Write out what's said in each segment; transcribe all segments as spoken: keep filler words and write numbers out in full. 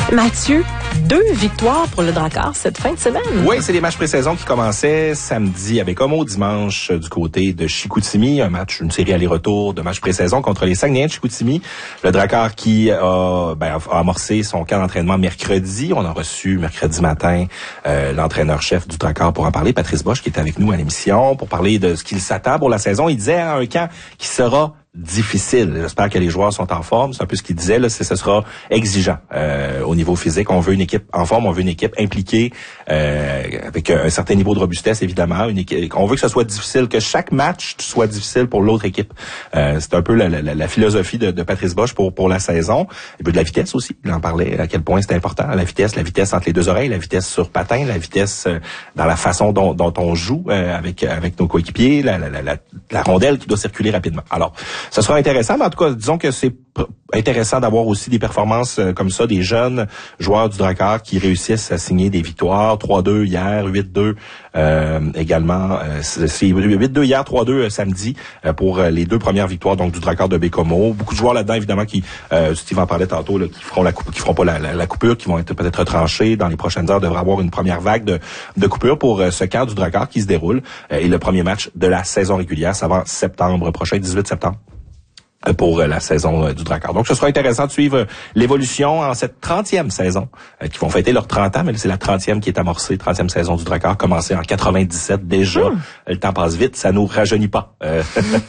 Mathieu, deux victoires pour le Drakkar cette fin de semaine. Oui, c'est les matchs pré-saison qui commençaient samedi avec Homo, dimanche du côté de Chicoutimi, un match, une série aller-retour de matchs pré-saison contre les Saguenayens de Chicoutimi. Le Drakkar qui a, ben, a amorcé son camp d'entraînement mercredi. On a reçu mercredi matin euh, l'entraîneur-chef du Drakkar pour en parler, Patrice Bosch, qui était avec nous à l'émission, pour parler de ce qu'il s'attend pour la saison. Il disait un camp qui sera difficile. J'espère que les joueurs sont en forme. C'est un peu ce qu'il disait, là, c'est ce sera exigeant euh, au niveau physique. On veut une équipe en forme, on veut une équipe impliquée, euh, avec un certain niveau de robustesse, évidemment. Une équipe, on veut que ce soit difficile, que chaque match soit difficile pour l'autre équipe. Euh, c'est un peu la, la, la philosophie de, de Patrice Bosch pour pour la saison. Il veut de la vitesse aussi. Il en parlait à quel point c'est important. La vitesse, la vitesse entre les deux oreilles, la vitesse sur patin, la vitesse euh, dans la façon dont, dont on joue euh, avec avec nos coéquipiers, la, la, la, la rondelle qui doit circuler rapidement. Alors, ce sera intéressant, mais en tout cas, disons que c'est intéressant d'avoir aussi des performances euh, comme ça, des jeunes joueurs du Drakkar qui réussissent à signer des victoires. trois deux hier, huit deux euh, également. Euh, c'est huit deux hier, trois deux euh, samedi euh, pour euh, les deux premières victoires donc du Drakkar de Baie-Comeau. Beaucoup de joueurs là-dedans, évidemment, qui, euh, Steve en parlait tantôt, là, qui feront la coupe, qui feront pas la, la, la coupure, qui vont être peut-être retranchés dans les prochaines heures. Devrait avoir une première vague de, de coupure pour euh, ce camp du Drakkar qui se déroule. Euh, et le premier match de la saison régulière, ça va en septembre prochain, dix-huit septembre. Pour la saison du Drakkar. Donc, ce sera intéressant de suivre l'évolution en cette trentième saison, euh, qui vont fêter leurs trente ans, mais c'est la trentième qui est amorcée, trentième saison du Drakkar, commencée en quatre-vingt-dix-sept déjà. Mmh. Le temps passe vite, ça nous rajeunit pas euh,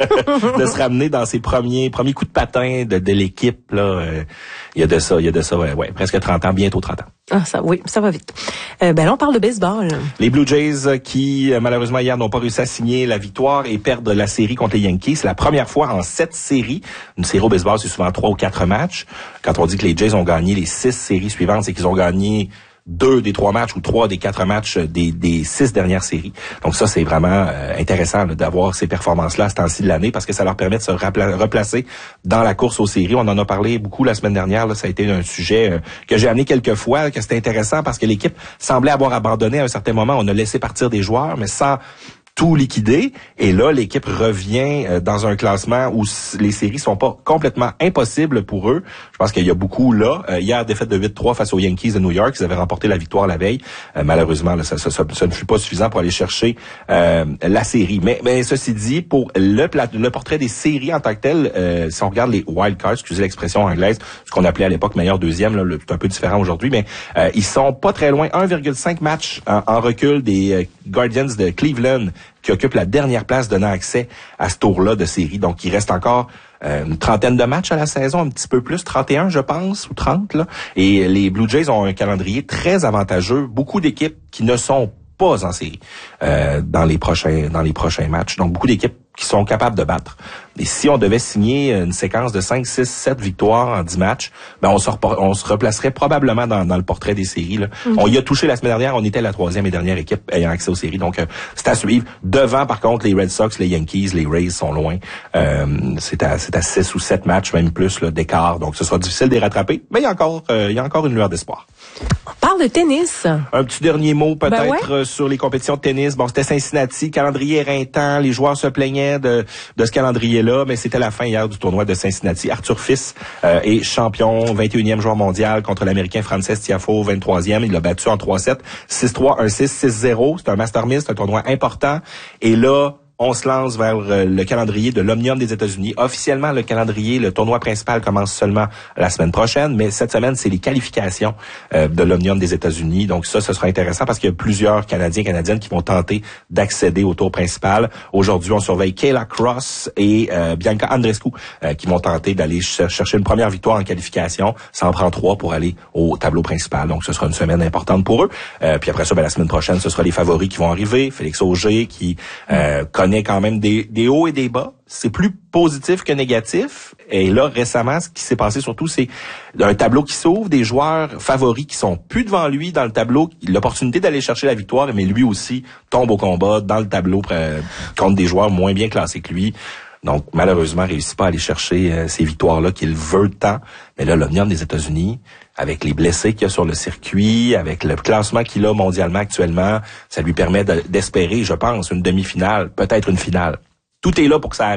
de se ramener dans ces premiers premiers coups de patin de, de l'équipe. Là, euh, il y a de ça, il y a de ça, ouais, ouais, presque trente ans, bientôt trente ans. Ah, ça, oui, ça va vite. Euh, ben là, on parle de baseball. Les Blue Jays qui, malheureusement, hier, n'ont pas réussi à signer la victoire et perdent la série contre les Yankees. C'est la première fois en sept séries. Une série au baseball, c'est souvent trois ou quatre matchs. Quand on dit que les Jays ont gagné les six séries suivantes, c'est qu'ils ont gagné deux des trois matchs ou trois des quatre matchs des, des six dernières séries. Donc ça, c'est vraiment euh, intéressant là, d'avoir ces performances-là à ce temps-ci de l'année parce que ça leur permet de se rapla- replacer dans la course aux séries. On en a parlé beaucoup la semaine dernière. Là, ça a été un sujet euh, que j'ai amené quelques fois, que c'était intéressant parce que l'équipe semblait avoir abandonné à un certain moment. On a laissé partir des joueurs, mais sans tout liquidé. Et là, l'équipe revient euh, dans un classement où les séries sont pas complètement impossibles pour eux. Je pense qu'il y a beaucoup là. Euh, hier, défaite de huit trois face aux Yankees de New York. Ils avaient remporté la victoire la veille. Euh, malheureusement, là, ça, ça, ça, ça ne fut pas suffisant pour aller chercher euh, la série. Mais, mais ceci dit, pour le, le portrait des séries en tant que tel, euh, si on regarde les wild cards, excusez l'expression anglaise, ce qu'on appelait à l'époque meilleur deuxième, là, c'est un peu différent aujourd'hui, mais euh, ils sont pas très loin. un virgule cinq matchs en, en recul des euh, Guardians de Cleveland qui occupe la dernière place donnant accès à ce tour-là de série. Donc, il reste encore euh, une trentaine de matchs à la saison, un petit peu plus, trente et un, je pense, ou trente, là. Et les Blue Jays ont un calendrier très avantageux. Beaucoup d'équipes qui ne sont pas en série euh, dans les prochains dans les prochains matchs. Donc, beaucoup d'équipes qui sont capables de battre. Et si on devait signer une séquence de cinq, six, sept victoires en dix matchs, ben on se, repor- on se replacerait probablement dans, dans le portrait des séries. Là. Mm-hmm. On y a touché la semaine dernière, on était la troisième et dernière équipe ayant accès aux séries. Donc, euh, c'est à suivre. Devant, par contre, les Red Sox, les Yankees, les Rays sont loin. Euh, c'est à c'est à six ou sept matchs, même plus, là, d'écart. Donc, ce sera difficile de les rattraper. Mais il y a encore euh, il y a encore une lueur d'espoir. On parle de tennis. Un petit dernier mot peut-être ben ouais. euh, sur les compétitions de tennis. Bon, c'était Cincinnati, calendrier éreintant, les joueurs se plaignaient de, de ce calendrier-là, mais c'était la fin hier du tournoi de Cincinnati. Arthur Fils euh, est champion, vingt et unième joueur mondial contre l'Américain Frances Tiafoe, vingt-troisième. Il l'a battu en trois sept, six trois, un six, six zéro. C'est un Master Miss, c'est un tournoi important. Et là, on se lance vers le calendrier de l'Omnium des États-Unis. Officiellement, le calendrier, le tournoi principal commence seulement la semaine prochaine, mais cette semaine, c'est les qualifications euh, de l'Omnium des États-Unis. Donc ça, ce sera intéressant parce qu'il y a plusieurs Canadiens et Canadiennes qui vont tenter d'accéder au tour principal. Aujourd'hui, on surveille Kayla Cross et euh, Bianca Andreescu euh, qui vont tenter d'aller ch- chercher une première victoire en qualification. Ça en prend trois pour aller au tableau principal. Donc ce sera une semaine importante pour eux. Euh, puis après ça, ben, la semaine prochaine, ce sera les favoris qui vont arriver. Félix Auger qui euh, connaît quand même des, des hauts et des bas. C'est plus positif que négatif. Et là, récemment, ce qui s'est passé surtout, c'est un tableau qui s'ouvre, des joueurs favoris qui sont plus devant lui dans le tableau, l'opportunité d'aller chercher la victoire, mais lui aussi tombe au combat dans le tableau euh, contre des joueurs moins bien classés que lui. Donc, malheureusement, il réussit pas à aller chercher euh, ces victoires-là qu'il veut tant. Mais là, l'Omnium des États-Unis, avec les blessés qu'il y a sur le circuit, avec le classement qu'il a mondialement actuellement, ça lui permet de, d'espérer, je pense, une demi-finale, peut-être une finale. Tout est là pour que ça arrive.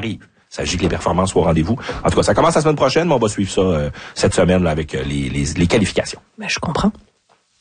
Il s'agit que les performances soient au rendez-vous. En tout cas, ça commence la semaine prochaine, mais on va suivre ça euh, cette semaine là, avec euh, les, les, les qualifications. Ben, je comprends.